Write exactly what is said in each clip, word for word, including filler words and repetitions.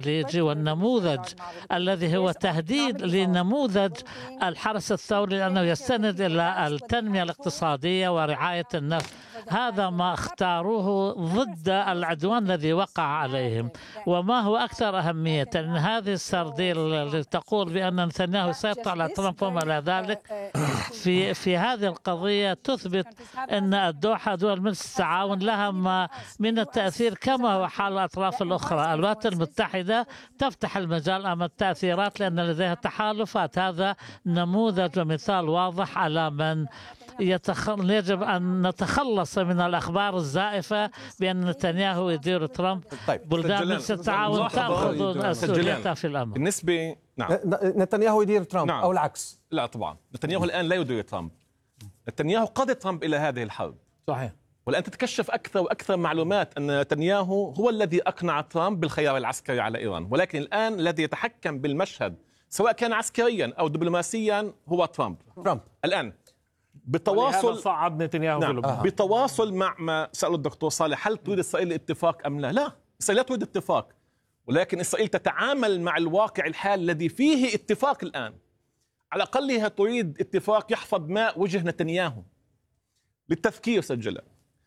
الخليجي والنموذج الذي هو تهديد لنموذج الحرس الثوري، لأنه يستند إلى التنمية الاقتصادية ورعاية النفس. هذا ما اختاروه ضد العدوان الذي وقع عليهم. وما هو أكثر أهمية أن هذه السرديل اللي تقول بأن نتنياهو يسيطر على ترامب وما إلى ذلك، في في هذه القضية تثبت أن الدوحة دول مجلس التعاون لها ما من التأثير كما هو حال الأطراف الأخرى. الولايات المتحدة تفتح المجال أمام التأثيرات لأن لديها تحالفات. هذا نموذج ومثال واضح على من يتخل... يجب أن نتخلص من الأخبار الزائفة بأن نتنياهو يدير ترامب. طيب. بلدان مجلس التعاون تأخذ مسؤوليتها في الأمر. بالنسبة نعم نتنياهو يدير ترامب نعم. أو العكس؟ لا طبعا، نتنياهو الآن لا يدير ترامب. نتنياهو قاد ترامب إلى هذه الحرب. صحيح. والآن تتكشف أكثر وأكثر معلومات أن نتنياهو هو الذي أقنع ترامب بالخيار العسكري على إيران، ولكن الآن الذي يتحكم بالمشهد سواء كان عسكريا أو دبلوماسيا هو ترامب. ترامب الآن بتواصل صعد نتنياهو نعم. آه. بتواصل مع ما سأله الدكتور صالح، هل تريد إسرائيل الاتفاق أم لا؟ لا، إسرائيل لا تريد اتفاق، ولكن إسرائيل تتعامل مع الواقع الحال الذي فيه اتفاق الآن. على الأقل تريد اتفاق يحفظ ماء وجه نتنياهو. للتذكير سجل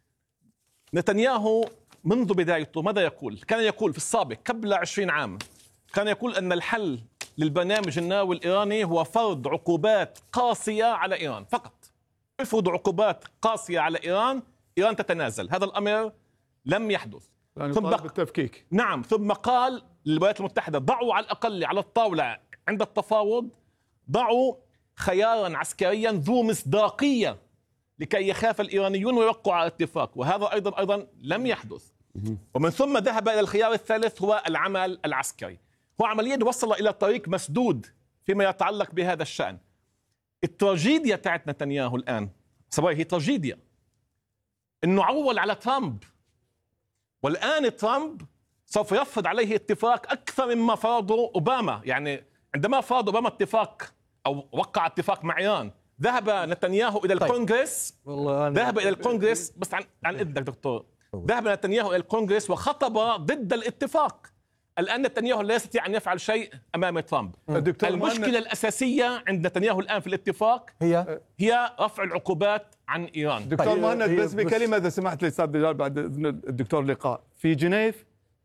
نتنياهو منذ بدايته ماذا يقول؟ كان يقول في السابق قبل عشرين عام، كان يقول أن الحل للبرنامج النووي الإيراني هو فرض عقوبات قاسية على إيران فقط. يفرض عقوبات قاسية على إيران، إيران تتنازل. هذا الأمر لم يحدث. يعني ثم بالتفكيك. نعم، ثم قال للولايات المتحدة ضعوا على الأقل على الطاولة عند التفاوض، ضعوا خيارا عسكريا ذو مصداقية لكي يخاف الإيرانيون ويوقعوا على اتفاق، وهذا أيضا أيضا لم يحدث. ومن ثم ذهب إلى الخيار الثالث هو العمل العسكري. هو عمليا وصل إلى طريق مسدود فيما يتعلق بهذا الشأن. التراجيديا تاعت نتنياهو الآن سواء هي تراجيديا إنه عول على ترامب، والآن ترامب سوف يفرض عليه اتفاق أكثر مما فرضه أوباما. يعني عندما فرض أوباما اتفاق أو وقع اتفاق مع إيران، ذهب نتنياهو إلى الكونغرس ذهب إلى الكونغرس بس عن, عن إذنك دكتور ذهب نتنياهو إلى الكونغرس وخطب ضد الاتفاق. الآن نتنياهو لا يستطيع أن يفعل شيء أمام ترامب. المشكلة الأساسية عند نتنياهو الآن في الاتفاق هي هي رفع العقوبات عن إيران. دكتور مهند بس بكلمة إذا سمحت لي أستاذ بلال بعد إذن الدكتور لقاء. في جنيف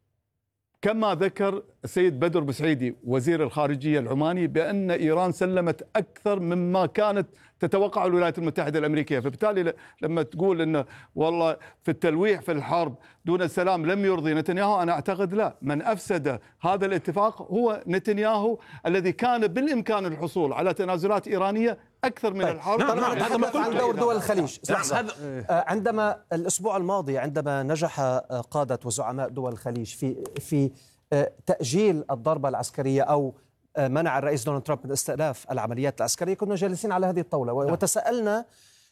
كما ذكر السيد بدر بسعيدي وزير الخارجية العماني بأن إيران سلمت أكثر مما كانت تتوقع الولايات المتحدة الأمريكية، فبالتالي لما تقول أنه والله في التلويح في الحرب دون السلام لم يرضي نتنياهو، أنا أعتقد لا، من أفسد هذا الاتفاق هو نتنياهو الذي كان بالإمكان الحصول على تنازلات إيرانية أكثر من طيب. الحرب. نعم نعم هذا ما عن دور دول الخليج. نعم. عندما الأسبوع الماضي عندما نجح قادة وزعماء دول الخليج في في تأجيل الضربة العسكرية أو منع الرئيس دونالد ترامب من استئناف العمليات العسكرية، كنا جالسين على هذه الطاولة وتساءلنا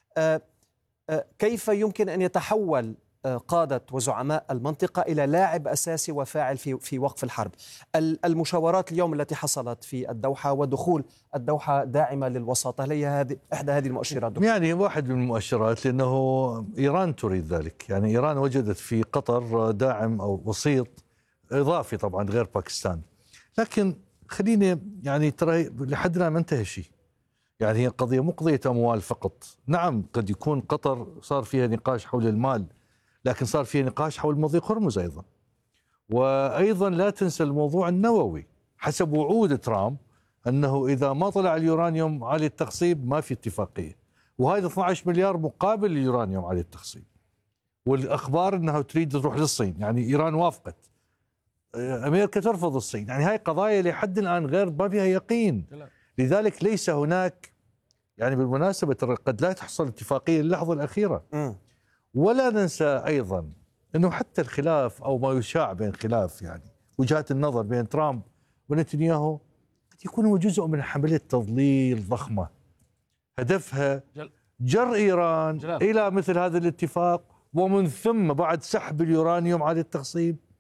كيف يمكن أن يتحول قادة وزعماء المنطقة إلى لاعب أساسي وفاعل في في وقف الحرب. المشاورات اليوم التي حصلت في الدوحة ودخول الدوحة داعمة للوساطة، هل هي هذه إحدى هذه المؤشرات دكتور؟ يعني واحد من المؤشرات، لأنه إيران تريد ذلك. يعني إيران وجدت في قطر داعم أو وسيط إضافي طبعا غير باكستان. لكن خليني يعني ترى لحد الآن ما انتهى شيء. يعني هي قضية مو قضية أموال فقط. نعم قد يكون قطر صار فيها نقاش حول المال، لكن صار فيه نقاش حول مضيق هرمز أيضا. وأيضا لا تنسى الموضوع النووي. حسب وعود ترامب أنه إذا ما طلع اليورانيوم عالي التخصيب ما في اتفاقية، وهذا اثني عشر مليار مقابل اليورانيوم عالي التخصيب. والأخبار أنها تريد تروح للصين، يعني إيران وافقت، أمريكا ترفض الصين. يعني هاي قضايا لحد الآن غير ما فيها يقين. لذلك ليس هناك، يعني بالمناسبة قد لا تحصل اتفاقية للحظة الأخيرة. ولا ننسى أيضا أنه حتى الخلاف أو ما يشاع بين خلاف يعني وجهات النظر بين ترامب ونتنياهو قد يكون هو جزء من حملة تضليل ضخمة هدفها جر إيران جلال. إلى مثل هذا الاتفاق، ومن ثم بعد سحب اليورانيوم على التخصيب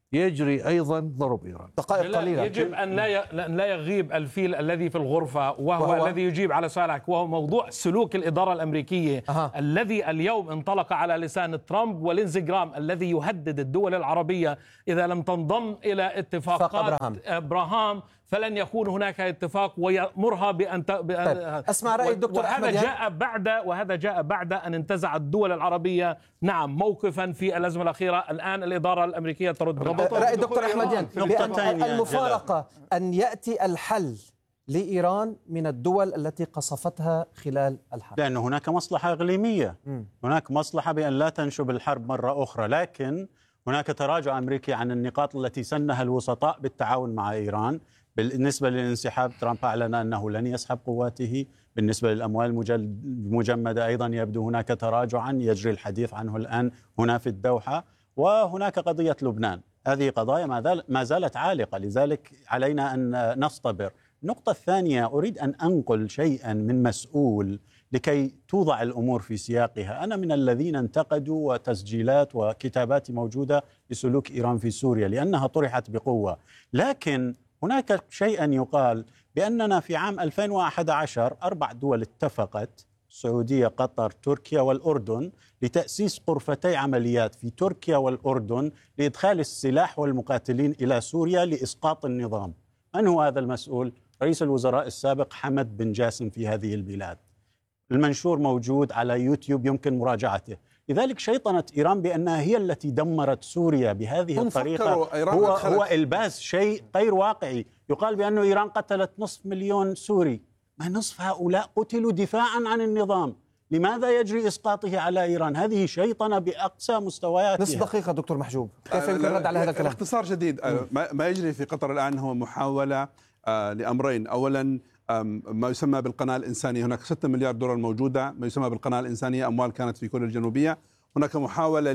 يجري أيضا ضرب إيران. دقائق قليلة. يجب أن لا أن لا يغيب الفيل الذي في الغرفة وهو, وهو الذي يجيب على سؤالك، وهو موضوع سلوك الإدارة الأمريكية أه. الذي اليوم انطلق على لسان ترامب ولينزي جرام، الذي يهدد الدول العربية إذا لم تنضم إلى اتفاقات أبراهام. أبراهام فلن يكون هناك اتفاق، ويأمرها بأن ت... طيب. أسمع رأي الدكتور وهذا أحمد جاء بعد وهذا جاء بعد أن انتزع الدول العربية نعم موقفا في الأزمة الأخيرة. الآن الإدارة الأمريكية ترد. رأي الدكتور أحمد يان المفارقة أن يأتي الحل لإيران من الدول التي قصفتها خلال الحرب، لأن هناك مصلحة إقليمية، م. هناك مصلحة بأن لا تنشب الحرب مرة أخرى، لكن هناك تراجع أمريكي عن النقاط التي سنها الوسطاء بالتعاون مع إيران. بالنسبة للانسحاب، ترامب أعلن أنه لن يسحب قواته. بالنسبة للأموال المجمدة أيضا يبدو هناك تراجعا يجري الحديث عنه الآن هنا في الدوحة. وهناك قضية لبنان، هذه قضايا ما زالت عالقة، لذلك علينا أن نصطبر. النقطة الثانية، أريد أن أنقل شيئا من مسؤول لكي توضع الأمور في سياقها. أنا من الذين انتقدوا وتسجيلات وكتابات موجودة لسلوك إيران في سوريا لأنها طرحت بقوة، لكن هناك شيئا يقال بأننا في عام ألفين وأحد عشر أربع دول اتفقت، السعودية، قطر، تركيا والأردن، لتأسيس غرفتي عمليات في تركيا والأردن لإدخال السلاح والمقاتلين إلى سوريا لإسقاط النظام. من هو هذا المسؤول؟ رئيس الوزراء السابق حمد بن جاسم في هذه البلاد. المنشور موجود على يوتيوب يمكن مراجعته. لذلك شيطنة إيران بأنها هي التي دمرت سوريا بهذه الطريقة هو, هو إلباس شيء غير واقعي. يقال بأن إيران قتلت نصف مليون سوري، ما نصف هؤلاء قتلوا دفاعا عن النظام. لماذا يجري إسقاطه على إيران؟ هذه شيطنة بأقصى مستوياتها. نصف دقيقة دكتور محجوب، كيف يمكن الرد على هذا الكلام؟ باختصار شديد، ما يجري في قطر الآن هو محاولة لأمرين. أولا ما يسمى بالقناة الإنسانية، هناك ستة مليار دولار موجودة، ما يسمى بالقناة الإنسانية، أموال كانت في كوريا الجنوبية. هناك محاولة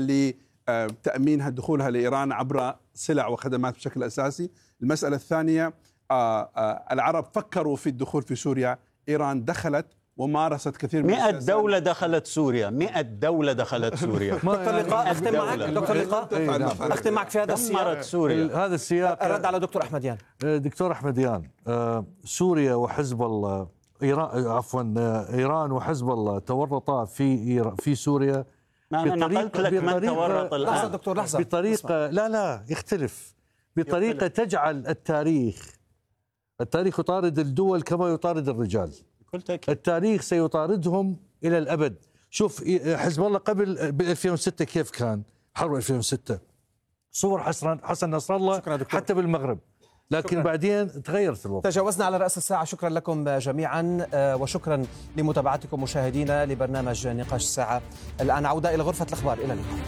لتأمينها دخولها لإيران عبر سلع وخدمات بشكل أساسي. المسألة الثانية، العرب فكروا في الدخول في سوريا، إيران دخلت ومارست كثير من مئة دولة دخلت سوريا، مئة دولة دخلت سوريا. دكتور لقاء، أختم معك دكتور لقاء أختم معك في هذا السياق. سوريا. هذا السياق الرد على دكتور أحمد يان. دكتور أحمد يان، سوريا وحزب الله، إيران عفوا إيران وحزب الله تورطا في في سوريا. ما أنا نقلت لك من تورط الآن. لحظة دكتور، لحظة. بطريقة لا لا يختلف، بطريقة تجعل التاريخ التاريخ يطارد الدول كما يطارد الرجال. التاريخ سيطاردهم إلى الأبد. شوف حزب الله قبل ب ألفين وستة كيف كان حرب ألفين وستة، صور حسن حسن نصر الله حتى بالمغرب، لكن شكرا. بعدين تغيرت الوضع. تجاوزنا على رأس الساعة. شكرا لكم جميعا وشكرا لمتابعتكم مشاهدينا لبرنامج نقاش الساعة. الآن عودة إلى غرفة الأخبار. إلى اللقاء.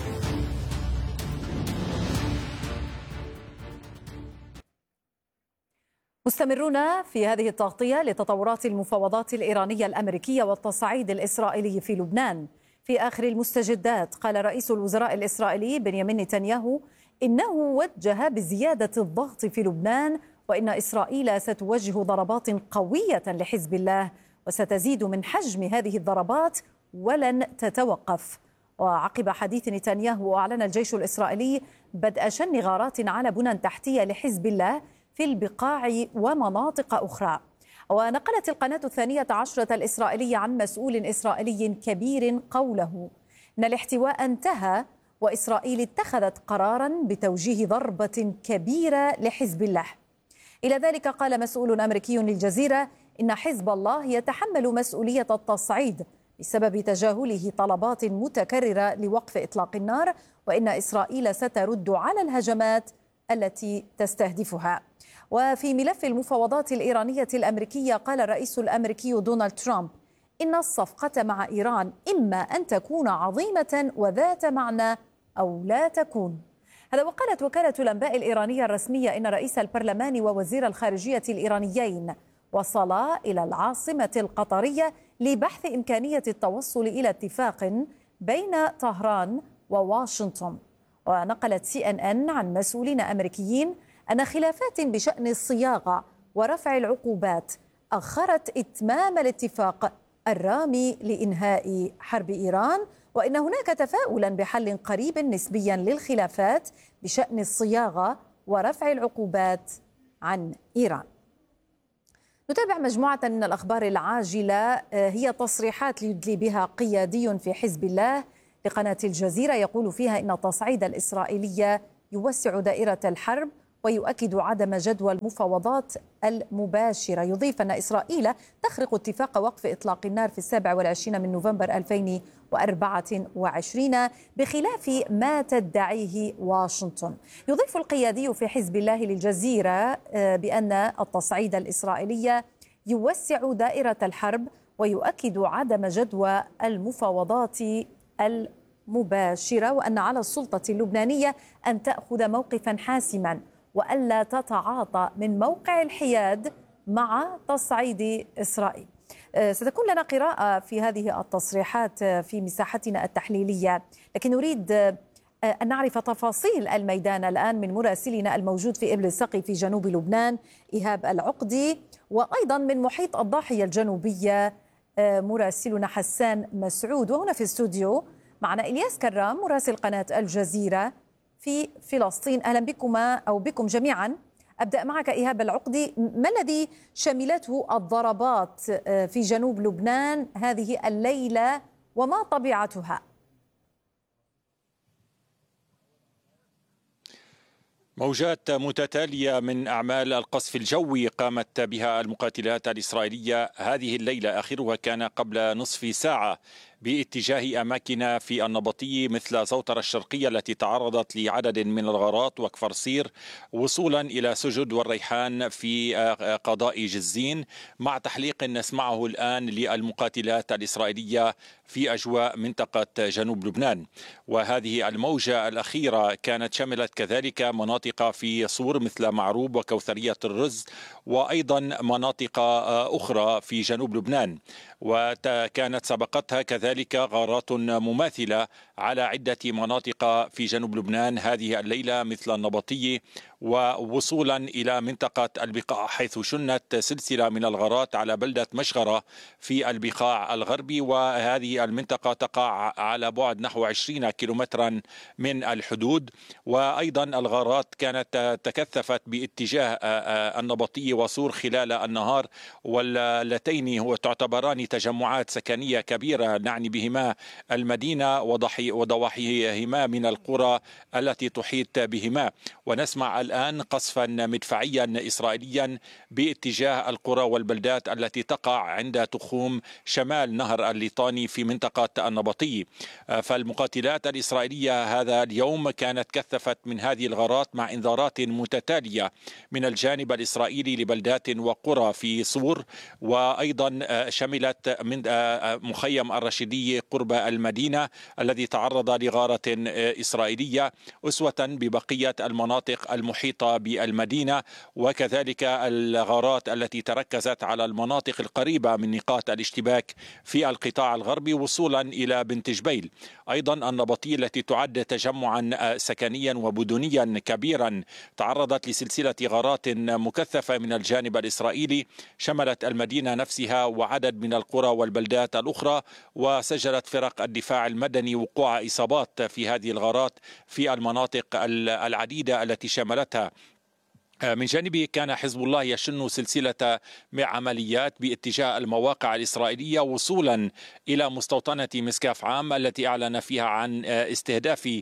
مستمرون في هذه التغطية لتطورات المفاوضات الإيرانية الأمريكية والتصعيد الإسرائيلي في لبنان. في آخر المستجدات قال رئيس الوزراء الإسرائيلي بنيامين نتنياهو إنه وجه بزيادة الضغط في لبنان، وإن إسرائيل ستوجه ضربات قوية لحزب الله وستزيد من حجم هذه الضربات ولن تتوقف. وعقب حديث نتنياهو أعلن الجيش الإسرائيلي بدء شن غارات على بنى تحتية لحزب الله في البقاع ومناطق أخرى. ونقلت القناة الثانية عشرة الإسرائيلية عن مسؤول إسرائيلي كبير قوله إن الاحتواء انتهى وإسرائيل اتخذت قرارا بتوجيه ضربة كبيرة لحزب الله. إلى ذلك قال مسؤول أمريكي للجزيرة إن حزب الله يتحمل مسؤولية التصعيد بسبب تجاهله طلبات متكررة لوقف إطلاق النار، وإن إسرائيل سترد على الهجمات التي تستهدفها. وفي ملف المفاوضات الإيرانية الأمريكية قال الرئيس الأمريكي دونالد ترامب إن الصفقة مع إيران إما أن تكون عظيمة وذات معنى أو لا تكون. هذا وقالت وكالة الأنباء الإيرانية الرسمية إن رئيس البرلمان ووزير الخارجية الإيرانيين وصلا إلى العاصمة القطرية لبحث إمكانية التوصل إلى اتفاق بين طهران وواشنطن. ونقلت سي إن إن عن مسؤولين أمريكيين أن خلافات بشأن الصياغة ورفع العقوبات أخرت إتمام الاتفاق الرامي لإنهاء حرب إيران، وإن هناك تفاؤلا بحل قريب نسبيا للخلافات بشأن الصياغة ورفع العقوبات عن إيران. نتابع مجموعة من الأخبار العاجلة، هي تصريحات يدلي بها قيادي في حزب الله لقناة الجزيرة يقول فيها إن التصعيد الإسرائيلي يوسع دائرة الحرب ويؤكد عدم جدوى المفاوضات المباشرة. يضيف أن إسرائيل تخرق اتفاق وقف إطلاق النار في السابع والعشرين من نوفمبر ألفين وأربعة وعشرين بخلاف ما تدعيه واشنطن. يضيف القيادي في حزب الله للجزيرة بأن التصعيد الإسرائيلي يوسع دائرة الحرب ويؤكد عدم جدوى المفاوضات المباشرة، وأن على السلطة اللبنانية أن تأخذ موقفا حاسما وألا تتعاطى من موقع الحياد مع تصعيد إسرائيل. ستكون لنا قراءة في هذه التصريحات في مساحتنا التحليلية، لكن نريد أن نعرف تفاصيل الميدان الآن من مراسلنا الموجود في إبل السقي في جنوب لبنان إيهاب العقدي، وأيضا من محيط الضاحية الجنوبية مراسلنا حسان مسعود. وهنا في الاستوديو معنا إلياس كرام مراسل قناة الجزيرة في فلسطين. أهلا بكما أو بكم جميعا. أبدأ معك إيهاب العقدي، ما الذي شملته الضربات في جنوب لبنان هذه الليلة وما طبيعتها؟ موجات متتالية من أعمال القصف الجوي قامت بها المقاتلات الإسرائيلية هذه الليلة، آخرها كان قبل نصف ساعة باتجاه أماكن في النبطية مثل زوطرة الشرقية التي تعرضت لعدد من الغارات وكفر صير، وصولا إلى سجد والريحان في قضاء جزين، مع تحليق نسمعه الآن للمقاتلات الإسرائيلية في أجواء منطقة جنوب لبنان. وهذه الموجة الأخيرة كانت شملت كذلك مناطق في صور مثل معروب وكوثرية الرز، وأيضا مناطق أخرى في جنوب لبنان، وكانت سبقتها كذلك غارات مماثلة على عدة مناطق في جنوب لبنان هذه الليلة مثل النبطية، ووصولا إلى منطقة البقاع حيث شنت سلسلة من الغارات على بلدة مشغرة في البقاع الغربي، وهذه المنطقة تقع على بعد نحو عشرين كيلومترا من الحدود. وأيضا الغارات كانت تكثفت باتجاه النبطية وصور خلال النهار، واللتين هو تعتبران تجمعات سكنية كبيرة نعني بهما المدينة وضواحيهما من القرى التي تحيط بهما. ونسمع الآن قصفا مدفعيا إسرائيليا باتجاه القرى والبلدات التي تقع عند تخوم شمال نهر الليطاني في منطقة النبطية. فالمقاتلات الإسرائيلية هذا اليوم كانت كثفت من هذه الغارات مع إنذارات متتالية من الجانب الإسرائيلي لبلدات وقرى في صور، وأيضا شملت من مخيم الرشيدية قرب المدينة الذي تعرض لغارة إسرائيلية، أسوة ببقية المناطق المحيطة بالمدينة، وكذلك الغارات التي تركزت على المناطق القريبة من نقاط الاشتباك في القطاع الغربي وصولا إلى بنت جبيل. أيضا النبطية التي تعد تجمعا سكنيا وبدنيا كبيرا تعرضت لسلسلة غارات مكثفة من الجانب الإسرائيلي شملت المدينة نفسها وعدد من القرى والبلدات الأخرى، وسجلت فرق الدفاع المدني وقوع إصابات في هذه الغارات في المناطق العديدة التي شملتها. من جانبه كان حزب الله يشن سلسلة عمليات باتجاه المواقع الإسرائيلية وصولا إلى مستوطنة مسكاف عام التي أعلن فيها عن استهداف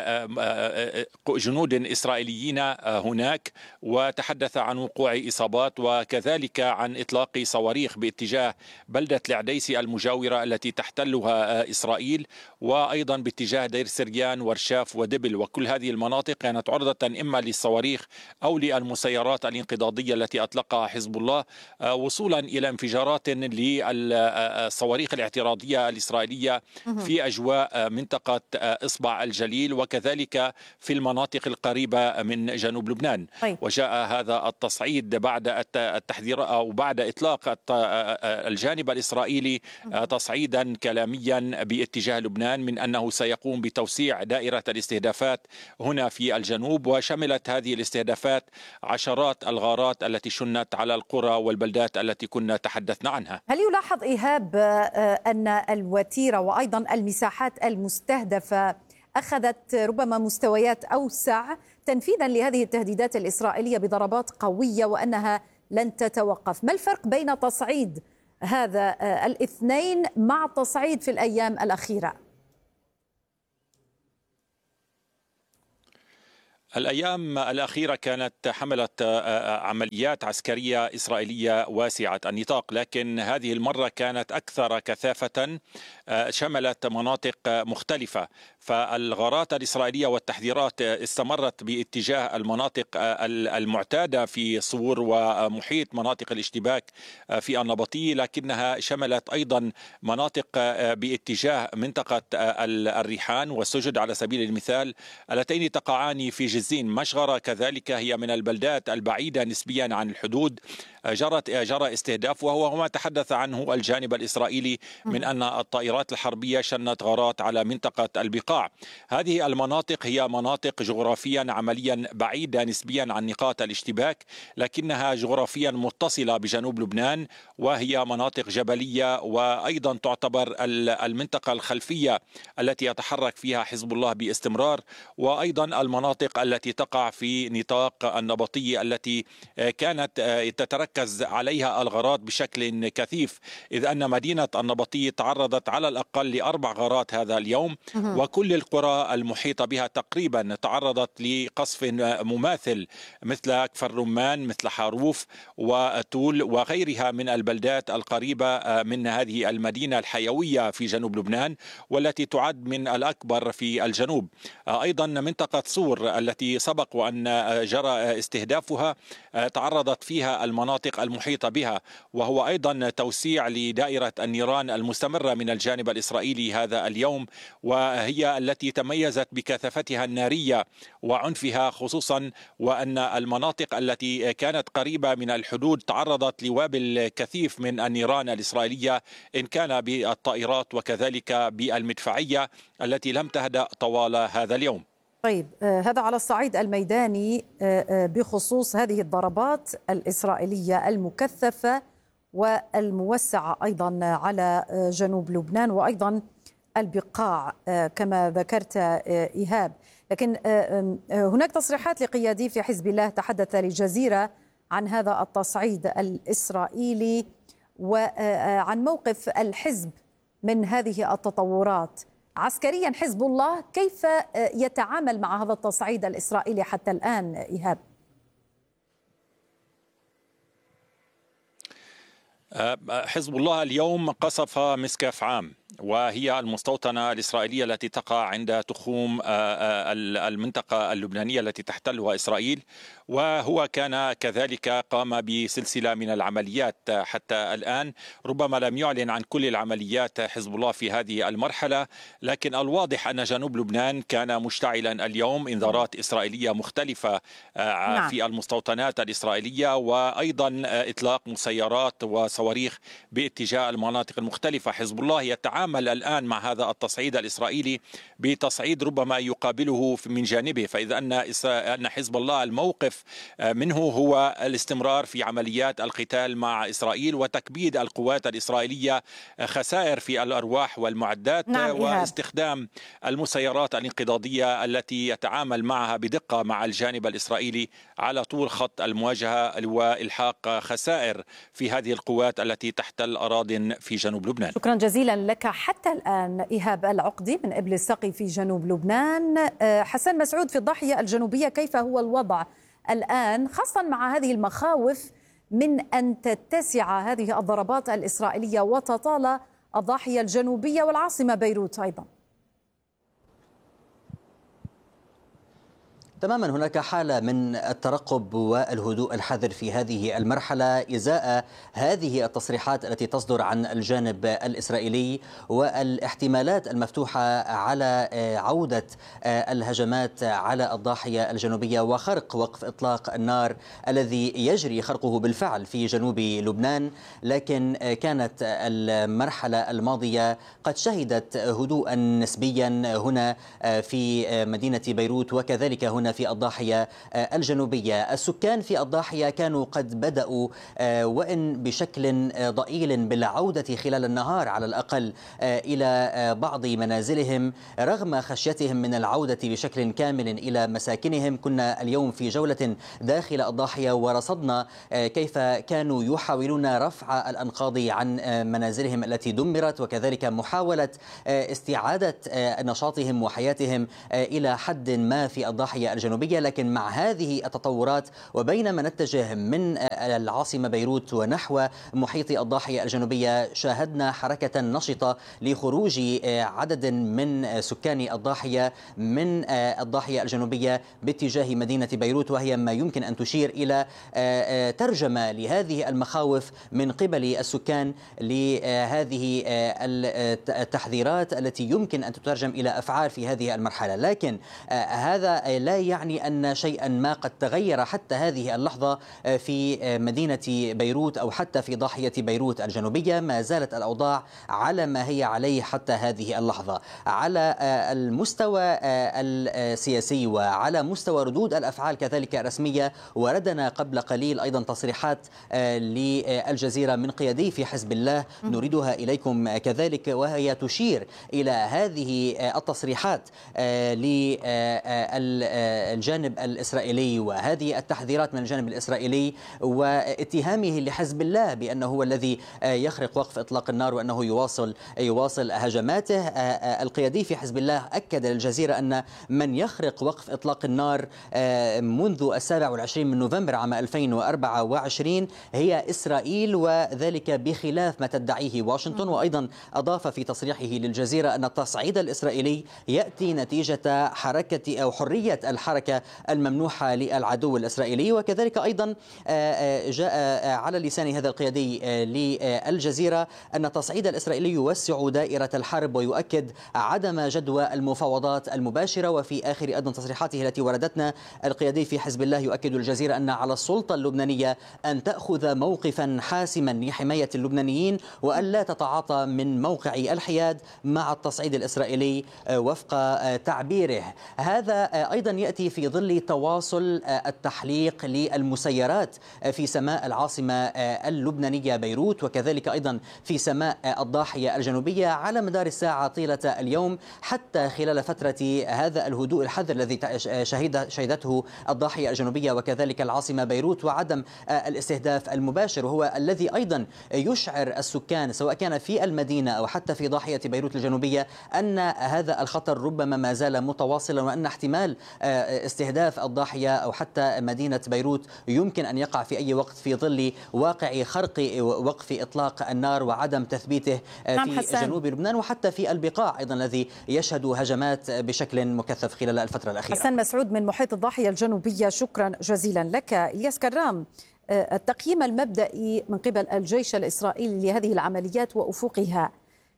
جنود إسرائيليين هناك، وتحدث عن وقوع إصابات وكذلك عن إطلاق صواريخ باتجاه بلدة العديسي المجاورة التي تحتلها إسرائيل، وأيضا باتجاه دير سريان ورشاف ودبل. وكل هذه المناطق كانت عرضة إما للصواريخ أو المسيرات الانقضاضية التي أطلقها حزب الله، وصولا إلى انفجارات للصواريخ الاعتراضية الإسرائيلية في أجواء منطقة إصبع الجليل وكذلك في المناطق القريبة من جنوب لبنان. وجاء هذا التصعيد بعد التحذير أو بعد إطلاق الجانب الإسرائيلي تصعيدا كلاميا باتجاه لبنان من أنه سيقوم بتوسيع دائرة الاستهدافات هنا في الجنوب، وشملت هذه الاستهدافات عشرات الغارات التي شنت على القرى والبلدات التي كنا تحدثنا عنها. هل يلاحظ إيهاب أن الوتيرة وأيضا المساحات المستهدفة أخذت ربما مستويات أوسع تنفيذا لهذه التهديدات الإسرائيلية بضربات قوية وأنها لن تتوقف؟ ما الفرق بين تصعيد هذا الاثنين مع تصعيد في الأيام الأخيرة؟ الأيام الأخيرة كانت حملت عمليات عسكرية إسرائيلية واسعة النطاق، لكن هذه المرة كانت أكثر كثافة، شملت مناطق مختلفة. فالغارات الإسرائيلية والتحذيرات استمرت باتجاه المناطق المعتادة في صور ومحيط مناطق الاشتباك في النبطي، لكنها شملت أيضا مناطق باتجاه منطقة الريحان والسجد على سبيل المثال، اللتين تقعان في جزين. مشغرة كذلك هي من البلدات البعيدة نسبيا عن الحدود، جرت جرى استهدافها، وهو ما تحدث عنه الجانب الإسرائيلي من أن الطائرات الحربية شنت غارات على منطقة البقاع. هذه المناطق هي مناطق جغرافيا عمليا بعيدة نسبيا عن نقاط الاشتباك، لكنها جغرافيا متصلة بجنوب لبنان، وهي مناطق جبلية، وأيضا تعتبر المنطقة الخلفية التي يتحرك فيها حزب الله باستمرار، وأيضا المناطق التي تقع في نطاق النبطي التي كانت تتركز عليها الغارات بشكل كثيف، إذ أن مدينة النبطي تعرضت على الأقل لأربع غارات هذا اليوم، وكل القرى المحيطة بها تقريبا تعرضت لقصف مماثل، مثل كفر رمان، مثل حاروف وتول وغيرها من البلدات القريبة من هذه المدينة الحيوية في جنوب لبنان، والتي تعد من الأكبر في الجنوب. أيضا منطقة صور التي سبق وأن جرى استهدافها تعرضت فيها المناطق المحيطة بها، وهو أيضا توسيع لدائرة النيران المستمرة من الجانب الإسرائيلي هذا اليوم، وهي التي تميزت بكثافتها النارية وعنفها، خصوصا وأن المناطق التي كانت قريبة من الحدود تعرضت لوابل كثيف من النيران الإسرائيلية، إن كان بالطائرات وكذلك بالمدفعية التي لم تهدأ طوال هذا اليوم. طيب، هذا على الصعيد الميداني بخصوص هذه الضربات الإسرائيلية المكثفة والموسعة أيضا على جنوب لبنان وأيضا البقاع كما ذكرت إيهاب. لكن هناك تصريحات لقيادي في حزب الله تحدث للجزيرة عن هذا التصعيد الإسرائيلي وعن موقف الحزب من هذه التطورات. عسكريا حزب الله كيف يتعامل مع هذا التصعيد الإسرائيلي حتى الآن إيهاب؟ حزب الله اليوم قصف مسكاف عام، وهي المستوطنة الإسرائيلية التي تقع عند تخوم المنطقة اللبنانية التي تحتلها إسرائيل، وهو كان كذلك قام بسلسلة من العمليات حتى الآن. ربما لم يعلن عن كل العمليات حزب الله في هذه المرحلة، لكن الواضح أن جنوب لبنان كان مشتعلا اليوم. إنذارات إسرائيلية مختلفة في المستوطنات الإسرائيلية، وأيضا إطلاق مسيرات وصواريخ باتجاه المناطق المختلفة. حزب الله يتعامل الآن مع هذا التصعيد الإسرائيلي بتصعيد ربما يقابله من جانبه، فإذا أن أن حزب الله الموقف منه هو الاستمرار في عمليات القتال مع إسرائيل وتكبيد القوات الإسرائيلية خسائر في الأرواح والمعدات، نعم واستخدام المسيرات الانقضاضية التي يتعامل معها بدقة مع الجانب الإسرائيلي على طول خط المواجهة وإلحاق خسائر في هذه القوات التي تحتل أراضٍ في جنوب لبنان. شكرا جزيلا لك. حتى الآن إيهاب العقدي من إبل السقي في جنوب لبنان. حسن مسعود في الضاحية الجنوبية، كيف هو الوضع الآن خاصة مع هذه المخاوف من أن تتسع هذه الضربات الإسرائيلية وتطال الضاحية الجنوبية والعاصمة بيروت أيضا؟ تماما، هناك حالة من الترقب والهدوء الحذر في هذه المرحلة إزاء هذه التصريحات التي تصدر عن الجانب الإسرائيلي والاحتمالات المفتوحة على عودة الهجمات على الضاحية الجنوبية وخرق وقف إطلاق النار الذي يجري خرقه بالفعل في جنوب لبنان. لكن كانت المرحلة الماضية قد شهدت هدوءا نسبيا هنا في مدينة بيروت وكذلك هنا هنا في الضاحية الجنوبية. السكان في الضاحية كانوا قد بدأوا وإن بشكل ضئيل بالعودة خلال النهار على الأقل إلى بعض منازلهم رغم خشيتهم من العودة بشكل كامل إلى مساكنهم. كنا اليوم في جولة داخل الضاحية ورصدنا كيف كانوا يحاولون رفع الأنقاض عن منازلهم التي دمرت، وكذلك محاولة استعادة نشاطهم وحياتهم إلى حد ما في الضاحية الجنوبية. لكن مع هذه التطورات وبينما نتجه من العاصمة بيروت ونحو محيط الضاحية الجنوبية شاهدنا حركة نشطة لخروج عدد من سكان الضاحية من الضاحية الجنوبية باتجاه مدينة بيروت، وهي ما يمكن أن تشير إلى ترجمة لهذه المخاوف من قبل السكان لهذه التحذيرات التي يمكن أن تترجم إلى أفعال في هذه المرحلة. لكن هذا لا يعني أن شيئا ما قد تغير حتى هذه اللحظة في مدينة بيروت أو حتى في ضاحية بيروت الجنوبية. ما زالت الأوضاع على ما هي عليه حتى هذه اللحظة. على المستوى السياسي وعلى مستوى ردود الأفعال كذلك الرسمية، وردنا قبل قليل أيضا تصريحات للجزيرة من قيادي في حزب الله نريدها إليكم كذلك، وهي تشير إلى هذه التصريحات للجانب الإسرائيلي وهذه التحذيرات من الجانب الإسرائيلي واتهامه لحزب الله بأنه هو الذي يخرق وقف إطلاق النار وأنه يواصل يواصل هجماته. القيادي في حزب الله أكد للجزيرة أن من يخرق وقف إطلاق النار منذ السابع والعشرين من نوفمبر عام ألفين وأربعة وعشرين هي إسرائيل، وذلك بخلاف ما تدعيه واشنطن. وأيضا أضاف في تصريحه للجزيرة أن التصعيد الإسرائيلي يأتي نتيجة حركة أو حرية الحركة الممنوحة للعدو الإسرائيلي. وكذلك أيضا جاء على لسان هذا القيادي للجزيرة أن التصعيد الإسرائيلي يوسع دائرة الحرب ويؤكد عدم جدوى المفاوضات المباشرة. وفي آخر أيضا تصريحاته التي وردتنا القيادي في حزب الله يؤكد الجزيرة أن على السلطة اللبنانية أن تأخذ موقفا حاسما لحماية اللبنانيين وأن لا تتعاطى من موقع الحياد مع التصعيد الإسرائيلي وفق تعبيره. هذا أيضا يأتي في ظل تواصل التحليق للمسيرات في سماء العاصمة اللبنانية بيروت وكذلك أيضا في سماء الضاحية الجنوبية على مدار الساعة طيلة اليوم حتى خلال فترة هذا الهدوء الحذر الذي شهد شهدته الضاحية الجنوبية وكذلك العاصمة بيروت، وعدم الاستهداف المباشر وهو الذي أيضا يشعر السكان سواء كان في المدينة أو حتى في ضاحية بيروت الجنوبية أن هذا الخطر ربما ما زال متواصلا، وأن احتمال استهداف الضاحية أو حتى مدينة بيروت يمكن أن يقع في أي وقت في ظل واقع خرق وقف إطلاق النار وعدم تثبيته نعم في حسان. جنوب لبنان وحتى في البقاع أيضا الذي يشهد هجمات بشكل مكثف خلال الفترة الأخيرة. حسان مسعود من محيط الضاحية الجنوبية، شكرا جزيلا لك. إلياس كرام، التقييم المبدئي من قبل الجيش الإسرائيلي لهذه العمليات وأفقها،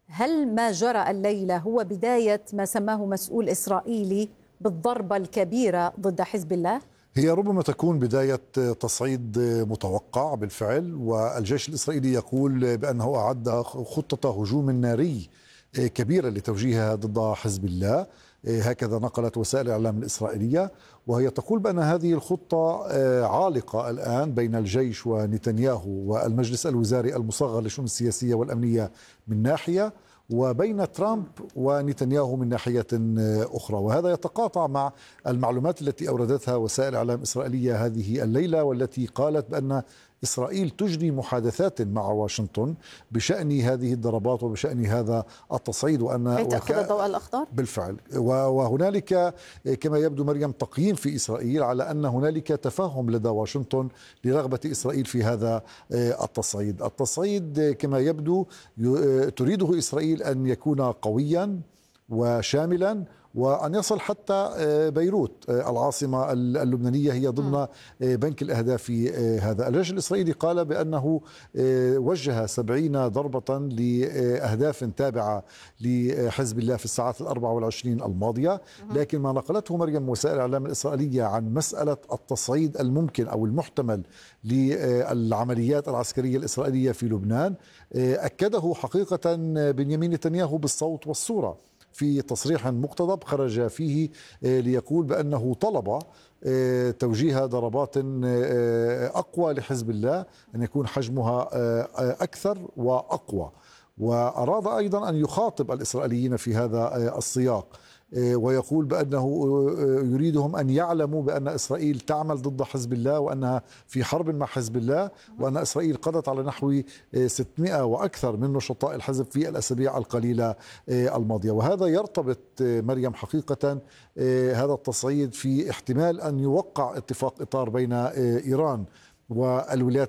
هل ما جرى الليلة هو بداية ما سماه مسؤول إسرائيلي بالضربة الكبيرة ضد حزب الله؟ هي ربما تكون بداية تصعيد متوقع بالفعل، والجيش الإسرائيلي يقول بأنه أعد خطة هجوم ناري كبيرة لتوجيهها ضد حزب الله، هكذا نقلت وسائل الإعلام الإسرائيلية، وهي تقول بأن هذه الخطة عالقة الآن بين الجيش ونتنياهو والمجلس الوزاري المصغر للشؤون السياسية والأمنية من ناحية، وبين ترامب ونتنياهو من ناحية أخرى. وهذا يتقاطع مع المعلومات التي أوردتها وسائل إعلام إسرائيلية هذه الليلة، والتي قالت بأن إسرائيل تجري محادثات مع واشنطن بشأن هذه الضربات وبشأن هذا التصعيد، وأن كي تأخذ الضوء الأخضر بالفعل. وهنالك كما يبدو مريم تقييم في إسرائيل على أن هنالك تفاهم لدى واشنطن لرغبة إسرائيل في هذا التصعيد. التصعيد كما يبدو تريده إسرائيل أن يكون قويا وشاملا وأن يصل حتى بيروت العاصمة اللبنانية هي ضمن بنك الأهداف في هذا. الجيش الإسرائيلي قال بأنه وجه سبعين ضربة لأهداف تابعة لحزب الله في الساعات الأربع والعشرين الماضية، لكن ما نقلته مريم وسائل الإعلام الإسرائيلية عن مسألة التصعيد الممكن أو المحتمل للعمليات العسكرية الإسرائيلية في لبنان أكده حقيقة بنيامين نتنياهو بالصوت والصورة، في تصريح مقتضب خرج فيه ليقول بأنه طلب توجيه ضربات أقوى لحزب الله، أن يكون حجمها أكثر وأقوى، وأراد أيضا أن يخاطب الإسرائيليين في هذا السياق ويقول بأنه يريدهم أن يعلموا بأن إسرائيل تعمل ضد حزب الله وأنها في حرب مع حزب الله، وأن إسرائيل قضت على نحو ستمائة وأكثر من نشطاء الحزب في الأسابيع القليلة الماضية. وهذا يرتبط مريم حقيقة هذا التصعيد في احتمال أن يوقع اتفاق إطار بين إيران والولايات